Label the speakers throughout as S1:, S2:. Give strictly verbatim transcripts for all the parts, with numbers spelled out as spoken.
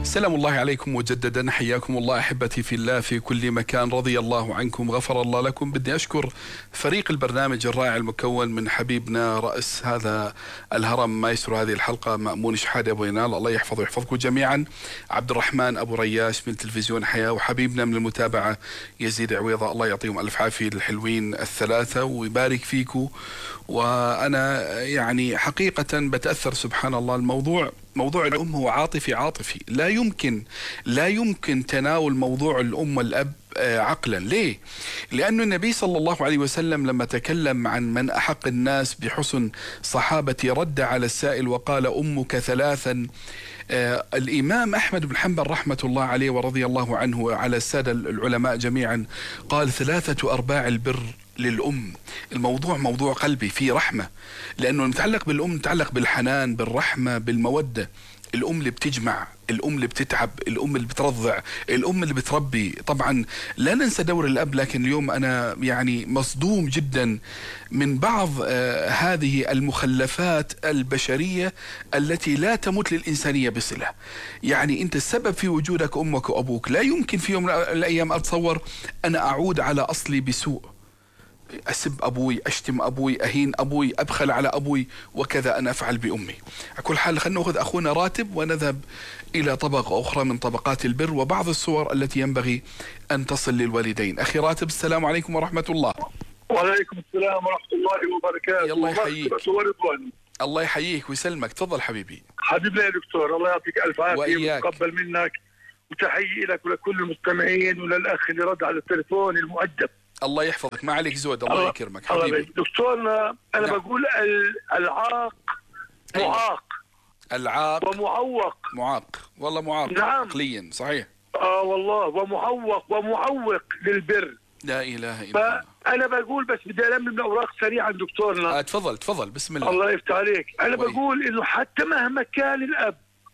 S1: سلام الله عليكم مجددا، حياكم الله أحبتي في الله في كل مكان، رضي الله عنكم، غفر الله لكم. بدي أشكر فريق البرنامج الرائع المكون من حبيبنا رأس هذا الهرم مايسترو هذه الحلقة مأمون شحادة أبو ينال، الله يحفظه ويحفظكم جميعا، عبد الرحمن أبو رياش من تلفزيون حياة، وحبيبنا من المتابعة يزيد عويضة، الله يعطيهم ألف عافية الحلوين الثلاثة ويبارك فيكم. وأنا يعني حقيقة بتأثر سبحان الله. الموضوع موضوع الأم هو عاطفي عاطفي، لا يمكن لا يمكن تناول موضوع الأم والأب عقلا. ليه؟ لأن النبي صلى الله عليه وسلم لما تكلم عن من أحق الناس بحسن صحابتي رد على السائل وقال أمك ثلاثا. آه الإمام أحمد بن حنبل رحمة الله عليه ورضي الله عنه وعلى السادة العلماء جميعا قال ثلاثة أرباع البر للأم. الموضوع موضوع قلبي فيه رحمة، لأنه المتعلق بالأم متعلق بالحنان بالرحمة بالمودة. الأم اللي بتجمع، الأم اللي بتتعب، الأم اللي بترضع، الأم اللي بتربي. طبعا لا ننسى دور الأب، لكن اليوم أنا يعني مصدوم جدا من بعض آه هذه المخلفات البشرية التي لا تمت للإنسانية بصلة. يعني أنت السبب في وجودك أمك وأبوك. لا يمكن في يوم من الأيام أتصور أنا أعود على أصلي بسوء، أسب أبوي، أشتم أبوي، أهين أبوي، أبخل على أبوي، وكذا أنا أفعل بأمي. على كل حال خلينا نأخذ أخونا راتب ونذهب إلى طبقة أخرى من طبقات البر وبعض الصور التي ينبغي أن تصل للوالدين. أخي راتب، السلام عليكم ورحمة الله.
S2: وعليكم السلام ورحمة الله وبركاته.
S1: الله يحييك. الله يحييك ويسلمك، تفضل حبيبي.
S2: حبيبنا يا دكتور، الله يعطيك ألف عافية ويتقبل منك، وتحيي لك ولكل المستمعين وللأخ اللي رد على التليفون المؤدب.
S1: الله يحفظك، ما عليك زود، الله, الله يكرمك حبيبي.
S2: دكتورنا أنا نعم. بقول العاق معاق.
S1: العاق
S2: ومعوق.
S1: معاق، والله معاق.
S2: نعم.
S1: عقليا صحيح.
S2: اه والله، ومعوق ومعوق للبر.
S1: لا إله إلا الله.
S2: فأنا بقول بس بدي ألمم الأوراق سريعا دكتورنا.
S1: آه تفضل تفضل بسم الله.
S2: الله يفتح عليك. أنا
S1: وي.
S2: بقول إنه حتى مهما كان الأب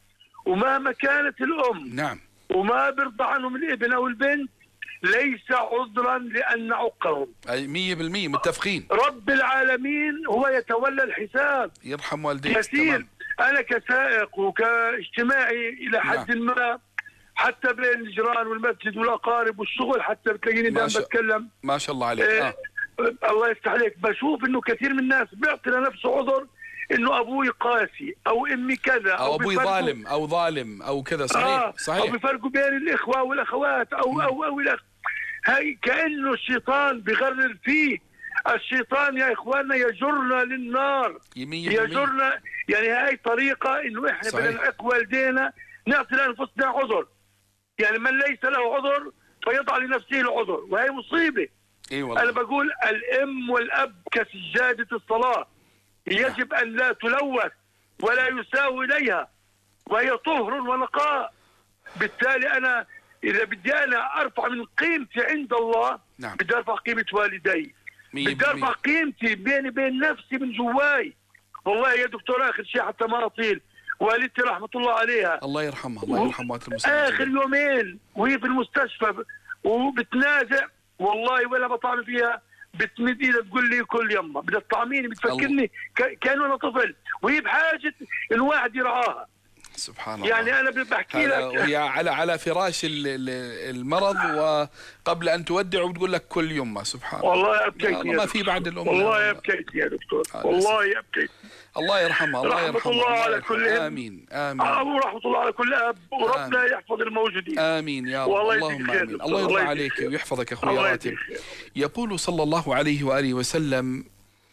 S2: ومهما كانت الأم
S1: نعم
S2: وما بيرضى عنهم الابن أو البنت ليس عذرا لأن نعقهم.
S1: أي مية بالمية متفقين.
S2: رب العالمين هو يتولى الحساب.
S1: يرحم والديك.
S2: كثير أنا كسائق وكاجتماعي إلى حد نعم. ما حتى بين الجيران والمسجد والأقارب والشغل حتى بتلاقيني دائما شا... بتكلم.
S1: ما شاء الله عليك.
S2: آه. آه. الله يفتح عليك. بشوف إنه كثير من الناس بيعطي لنفسه عذر إنه أبوي قاسي أو أمي كذا
S1: أو, أو أبوي ظالم أو ظالم أو كذا. صحيح
S2: آه.
S1: صحيح.
S2: أو بيفرقوا بين الإخوة والأخوات أو م. أو أو الأخ. هاي كأنه الشيطان بغرر فيه. الشيطان يا إخواننا يجرنا للنار، يجرنا. يعني هاي طريقة إنه إحنا بدنا نعق والدينا، نعطي لأنفسنا عذر. يعني من ليس له عذر فيضع لنفسه العذر، وهي مصيبة.
S1: إيه والله.
S2: أنا بقول الأم والأب كسجادة الصلاة، يجب أن لا تلوث ولا يساوي إليها، وهي طهر ونقاء. بالتالي أنا إذا بدي أنا أرفع من قيمتي عند الله
S1: نعم.
S2: بدي أرفع قيمة والدي، بدي أرفع قيمتي بيني بين نفسي من جواي. والله يا دكتور آخر شيء حتى ما أطيل، والدتي رحمة الله عليها
S1: الله يرحمها الله يرحمها
S2: آخر يومين وهي في المستشفى وبتنازع، والله ولا بطعم فيها، بتمد ايدها تقول لي كل يمه بدها تطعميني، بتفكرني كانه انا طفل وهي بحاجه الواحد يرعاها.
S1: سبحان الله.
S2: يعني انا بحكي لك
S1: هي على على فراش المرض وقبل ان تودع وبتقول لك كل يوم. سبحان الله.
S2: والله ابكيت
S1: ما في بعد الام.
S2: والله ابكيت يا دكتور، والله ابكيت.
S1: الله يرحمها الله يرحمها.
S2: رحمة الله على كل اب.
S1: امين امين.
S2: ورحمة الله على كل اب، وربنا يحفظ الموجودين.
S1: امين يا رب. اللهم امين. الله يرضى عليك ويحفظك اخوي راتب. يقول صلى الله عليه واله وسلم: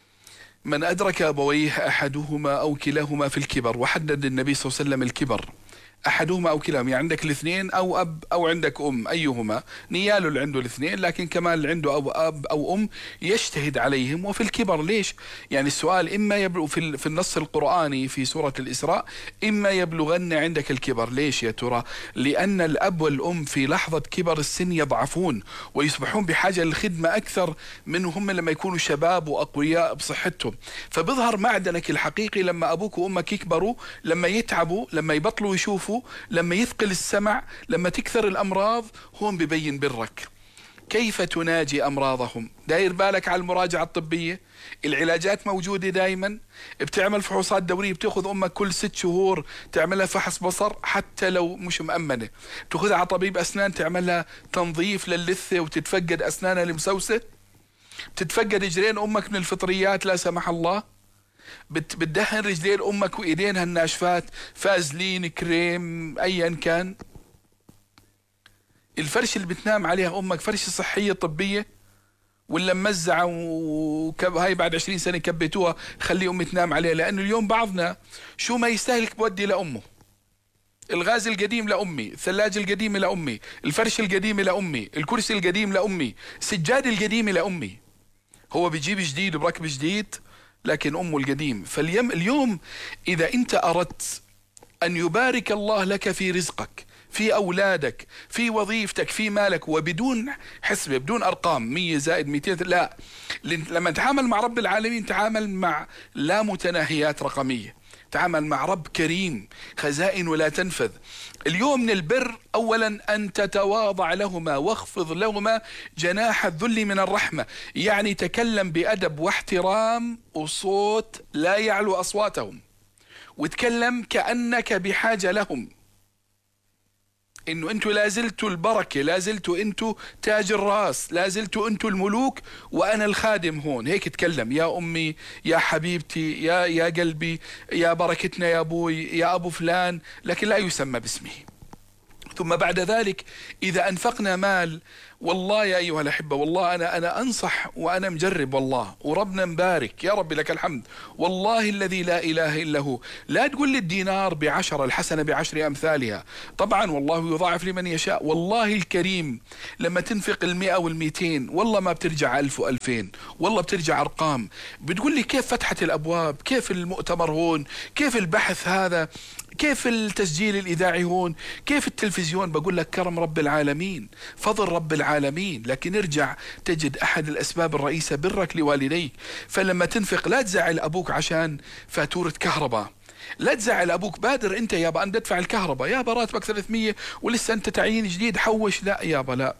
S1: من أدرك أبويه أحدهما أو كلاهما في الكبر. وحدد النبي صلى الله عليه وسلم الكبر أحدهما أو كلاهما، يعني عندك الاثنين أو أب أو عندك أم، أيهما. نيال اللي عنده الاثنين، لكن كمان اللي عنده أو أب أو أم يجتهد عليهم. وفي الكبر ليش؟ يعني السؤال إما يبلغ في في النص القرآني في سورة الإسراء إما يبلغن عندك الكبر. ليش يا ترى؟ لأن الأب والأم في لحظة كبر السن يضعفون ويصبحون بحاجة للخدمة أكثر منهم لما يكونوا شباب وأقوياء بصحتهم. فبظهر معدنك الحقيقي لما أبوك وأمك يكبروا، لما يتعبوا، لما يبطلوا يشوفوا، لما يثقل السمع، لما تكثر الأمراض، هون ببين برك. كيف تناجي أمراضهم؟ داير بالك على المراجعة الطبية، العلاجات موجودة دايما، بتعمل فحوصات دورية، بتأخذ أمك كل ست شهور تعملها فحص بصر حتى لو مش مأمنة، بتأخذها على طبيب أسنان تعملها تنظيف للثة وتتفقد أسنانها المسوسة، بتتفقد رجلين أمك من الفطريات لا سمح الله، بتدهن رجلين أمك وإيدينها الناشفات فازلين كريم أيا كان. الفرش اللي بتنام عليها أمك فرش صحية طبية ولا ممزعة وكب هاي بعد عشرين سنة كبيتوها خلي أمي تنام عليها؟ لأنه اليوم بعضنا شو ما يستهلك بودي لأمه، الغاز القديم لأمي، الثلاجة القديمة لأمي، الفرش القديم لأمي، الكرسي القديم لأمي، السجادة القديمة لأمي. هو بيجيب جديد وبركب جديد لكن أمه القديم. فاليوم اليوم إذا أنت أردت أن يبارك الله لك في رزقك، في أولادك، في وظيفتك، في مالك، وبدون حسبة بدون أرقام مية زائد مئتين، لا، لما تتعامل مع رب العالمين تعامل مع لا متناهيات رقمية، تعامل مع رب كريم خزائن ولا تنفذ. اليوم من البر أولا أن تتواضع لهما واخفض لهما جناح الذل من الرحمة، يعني تكلم بأدب واحترام وصوت لا يعلو أصواتهم، وتكلم كأنك بحاجة لهم، انه انتوا لازلتوا البركة، لازلتوا انتوا تاج الراس، لازلتوا انتوا الملوك وانا الخادم هون. هيك تكلم، يا امي، يا حبيبتي، يا يا قلبي، يا بركتنا، يا ابوي، يا ابو فلان، لكن لا يسمى باسمه. ثم بعد ذلك إذا أنفقنا مال، والله يا أيها الأحبة، والله أنا أنا أنصح وأنا مجرب والله، وربنا مبارك يا رب لك الحمد، والله الذي لا إله إلا هو. لا تقول لي الدينار بعشرة، الحسنة بعشر أمثالها، طبعا والله يضاعف لمن يشاء. والله الكريم لما تنفق المئة والمئتين والله ما بترجع ألف وألفين، والله بترجع أرقام. بتقول لي كيف فتحت الأبواب، كيف المؤتمر هون، كيف البحث هذا، كيف التسجيل الإذاعي هون، كيف التلفزيون؟ بقول لك كرم رب العالمين، فضل رب العالمين. لكن ارجع تجد أحد الأسباب الرئيسة برك لوالديك. فلما تنفق لا تزعل أبوك عشان فاتورة كهرباء، لا تزعل أبوك، بادر أنت يابا أن تدفع الكهرباء، يابا راتبك ثلاثمية ولسه أنت تعيين جديد حوش، لا يابا لا،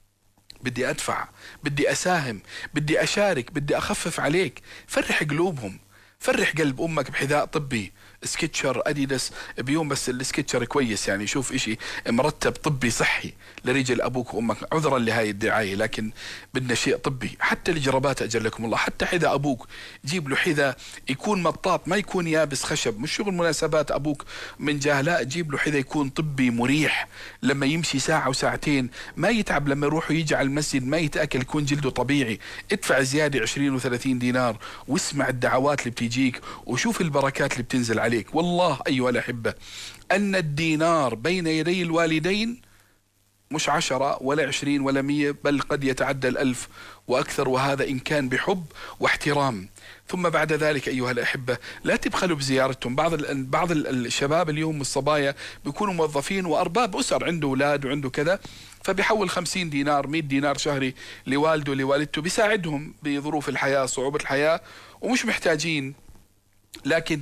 S1: بدي أدفع، بدي أساهم، بدي أشارك، بدي أخفف عليك. فرح قلوبهم، فرح قلب أمك بحذاء طبي سكتشر أديداس بيوم، بس السكتشر كويس يعني، شوف إشي مرتب طبي صحي لرجل أبوك وأمك، عذرا لهاي الدعاية لكن بدنا شيء طبي. حتى الجرابات أجلكم الله، حتى حذاء أبوك جيب له حذاء يكون مطاط، ما يكون يابس خشب، مش شغل مناسبات أبوك من جاه، لا، جيب له حذاء يكون طبي مريح، لما يمشي ساعة وساعتين ما يتعب، لما يروح ويجي على المسجد ما يتأكل، يكون جلده طبيعي. ادفع زيادة عشرين وثلاثين دينار واسمع الدعوات اللي بتيجيك وشوف البركات اللي بتنزل عليك. والله أيها الأحبة أن الدينار بين يدي الوالدين مش عشرة ولا عشرين ولا مية، بل قد يتعدى الألف وأكثر، وهذا إن كان بحب واحترام. ثم بعد ذلك أيها الأحبة لا تبخلوا بزيارتهم. بعض بعض الشباب اليوم والصبايا بيكونوا موظفين وأرباب أسر، عنده أولاد وعنده كذا، فبيحول خمسين دينار مئة دينار شهري لوالده لوالدته، بيساعدهم بظروف الحياة صعوبة الحياة ومش محتاجين، لكن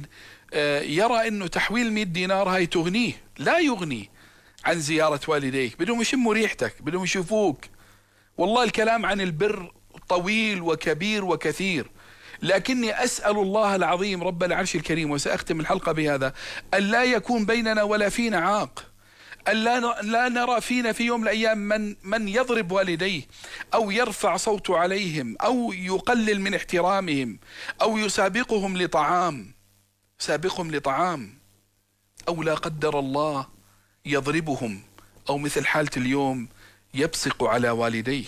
S1: يرى أنه تحويل مئة دينار هاي تغنيه. لا يغني عن زيارة والديك، بدهم يشموا ريحتك، بدهم يشوفوك. والله الكلام عن البر طويل وكبير وكثير، لكني أسأل الله العظيم رب العرش الكريم، وسأختم الحلقة بهذا، أن لا يكون بيننا ولا فينا عاق، أن لا لا نرى فينا في يوم من الأيام من من يضرب والديه أو يرفع صوته عليهم أو يقلل من احترامهم أو يسابقهم لطعام سابقهم لطعام أو لا قدر الله يضربهم، أو مثل حالة اليوم يبصق على والديه.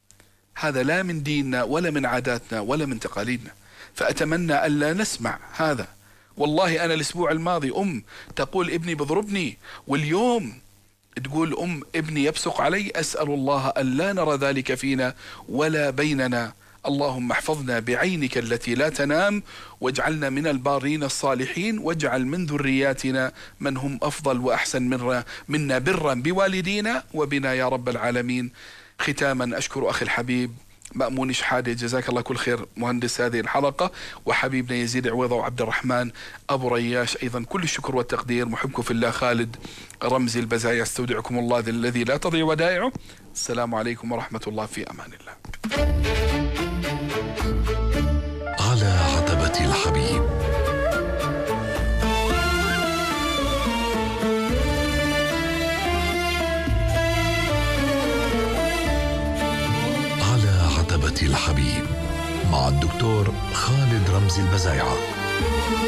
S1: هذا لا من ديننا ولا من عاداتنا ولا من تقاليدنا، فأتمنى ألا نسمع هذا. والله أنا الأسبوع الماضي أم تقول ابني بضربني، واليوم تقول أم ابني يبصق علي. أسأل الله ألا نرى ذلك فينا ولا بيننا. اللهم احفظنا بعينك التي لا تنام، واجعلنا من البارين الصالحين، واجعل من ذرياتنا من هم أفضل وأحسن من منا برا بوالدينا وبنا يا رب العالمين. ختاما أشكر أخي الحبيب مأمون شحادة، جزاك الله كل خير مهندس هذه الحلقة، وحبيبنا يزيد عويضة وعبد الرحمن أبو رياش أيضا كل الشكر والتقدير. محبكم في الله خالد رمزي البزايا، استودعكم الله الذي لا تضيع ودائعه. السلام عليكم ورحمة الله، في أمان الله.
S3: على عتبة الحبيب. على عتبة الحبيب مع الدكتور خالد رمزي البزايعة.